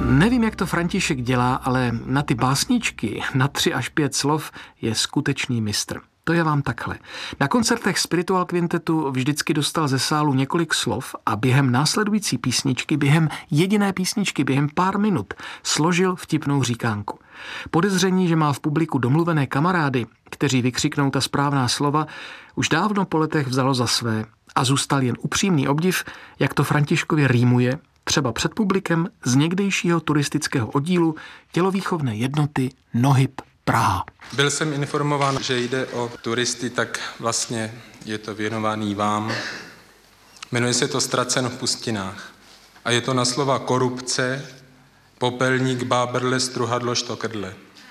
Nevím, jak to František dělá, ale na ty básničky na 3 až 5 slov je skutečný mistr. To je vám takhle. Na koncertech Spiritual Quintetu vždycky dostal ze sálu několik slov a během následující písničky, během jediné písničky, během pár minut složil vtipnou říkánku. Podezření, že má v publiku domluvené kamarády, kteří vykřiknou ta správná slova, už dávno po letech vzalo za své a zůstal jen upřímný obdiv, jak to Františkovi rýmuje, třeba před publikem z někdejšího turistického oddílu tělovýchovné jednoty Nohyb Praha. Byl jsem informován, že jde o turisty, tak vlastně je to věnovaný vám. Jmenuje se to Ztracen v pustinách. A je to na slova korupce, popelník, bábrle, struhadlo, štokrdle.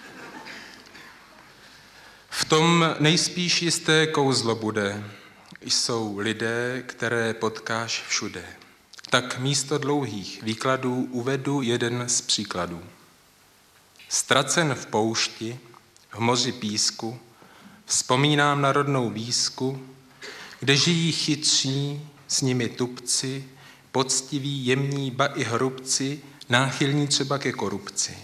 V tom nejspíš jisté kouzlo bude. Jsou lidé, které potkáš všude. Tak místo dlouhých výkladů uvedu jeden z příkladů. Ztracen v poušti, v moři písku, vzpomínám na rodnou výsku, kde žijí chytří, s nimi tupci, poctiví, jemní, ba i hrubci, náchylní třeba ke korupci.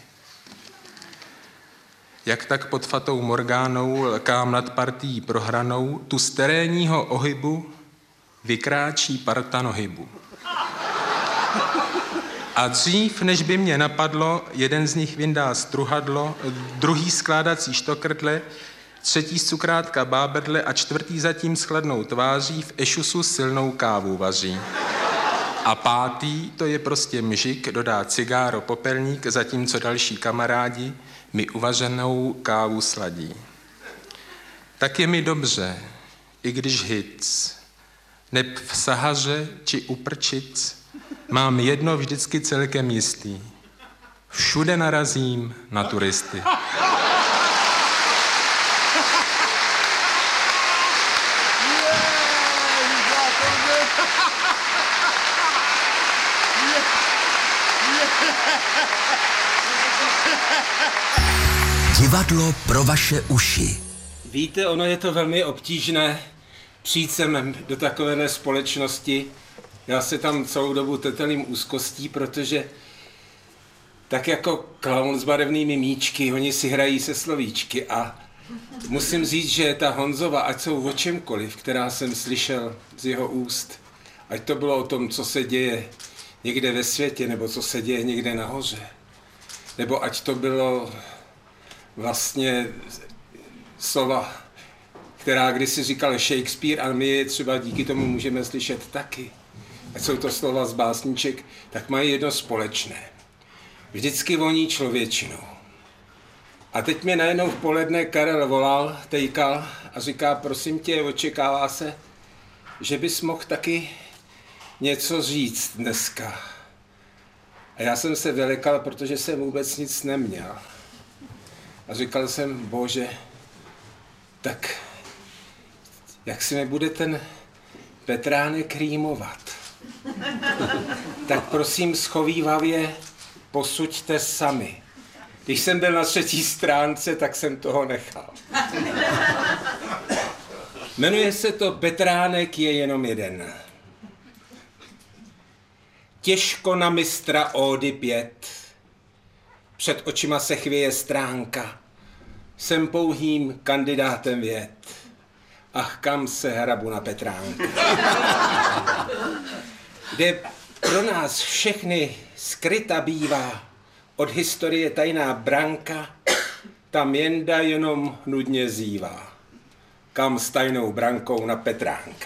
Jak tak pod fatou Morgánou lkám nad partií prohranou, tu z terénního ohybu vykráčí parta Nohybu. A dřív, než by mě napadlo, jeden z nich vyndá struhadlo, druhý skládací štokrdle, třetí cukrátka bábrdle a čtvrtý zatím s chladnou tváří v ešusu silnou kávu vaří. A pátý, to je prostě mžik, dodá cigáro popelník, zatímco další kamarádi mi uvařenou kávu sladí. Tak je mi dobře, i když hic, neb v Sahaře či u Prčic mám jedno vždycky celkem jistý. Všude narazím na turisty. Divadlo pro vaše uši. Víte, ono je to velmi obtížné přijít sem do takové společnosti. Já se tam celou dobu tetelím úzkostí, protože tak jako klaun s barevnými míčky, oni si hrají se slovíčky a musím říct, že ta Honzova, ať jsou o čemkoliv, která jsem slyšel z jeho úst, ať to bylo o tom, co se děje někde ve světě, nebo co se děje někde nahoře, nebo ať to bylo vlastně slova, která kdysi říkal Shakespeare a my je třeba díky tomu můžeme slyšet taky. Ať jsou to slova z básniček, tak mají jedno společné. Vždycky voní člověčinou. A teď mě najednou v poledne Karel volal, tejkal a říká, prosím tě, očekává se, že bys mohl taky něco říct dneska. A já jsem se vylekal, protože jsem vůbec nic neměl. A říkal jsem, bože, tak jak si mi bude ten Petránek rýmovat? Tak prosím schovívavě posuďte sami. Když jsem byl na 3. stránce, tak jsem toho nechal. Jmenuje se to Petránek je jenom jeden. Těžko na mistra ódy 5. Před očima se chvěje stránka. Jsem pouhým kandidátem věd. Ach, kam se hrabu na Petránka. Kde pro nás všechny skryta bývá od historie tajná branka, tam jenda jenom nudně zívá. Kam s tajnou brankou na Petránka.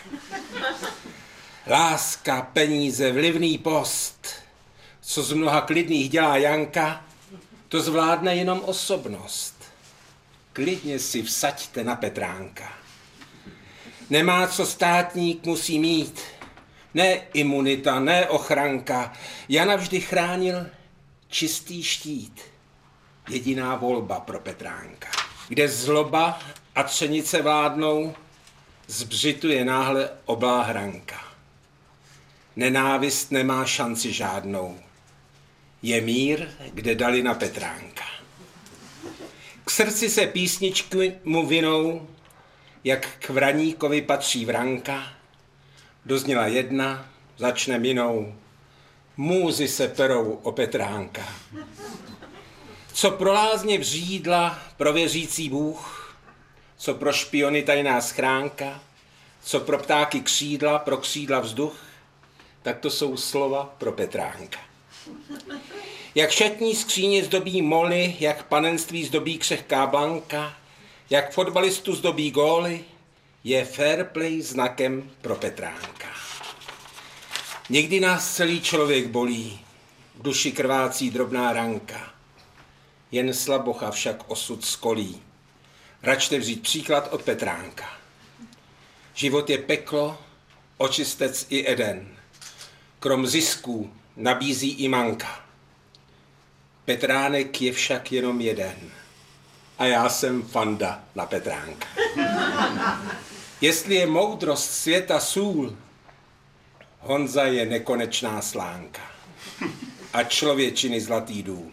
Láska, peníze, vlivný post, co z mnoha klidných dělá Janka, to zvládne jenom osobnost. Klidně si vsaďte na Petránka. Nemá, co státník musí mít. Ne imunita, ne ochranka. Jana vždy chránil čistý štít. Jediná volba pro Petránka. Kde zloba a třenice vládnou, zbřituje náhle oblá hranka. Nenávist nemá šanci žádnou. Je mír, kde dali na Petránka. K srdci se písničky mu vinou, jak k vraníkovi patří vranka. Dozněla jedna, začne jinou. Můzy se perou o Petránka. Co pro lázně vřídla, pro věřící Bůh, co pro špiony tajná schránka, co pro ptáky křídla, pro křídla vzduch, tak to jsou slova pro Petránka. Jak šatní skříně zdobí moly, jak panenství zdobí křehká Blanka, jak fotbalistu zdobí góly, je fair play znakem pro Petránka. Někdy nás celý člověk bolí, v duši krvácí drobná ranka, jen slabocha však osud skolí. Račte vzít příklad od Petránka. Život je peklo, očistec i Eden. Krom zisků nabízí i manka. Petránek je však jenom jeden. A já jsem fanda na Petránka. Jestli je moudrost světa sůl, Honza je nekonečná slánka a člověčiny zlatý důl.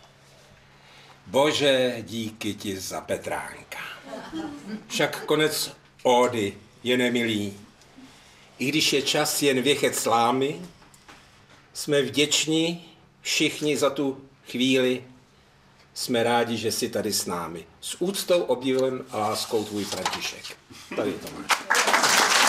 Bože, díky ti za Petránka. Však konec ódy je nemilý. I když je čas jen věchet slámy, jsme vděční všichni za tu chvíli. Jsme rádi, že jsi tady s námi. S úctou, obdivem a láskou tvůj František. Tady to máš.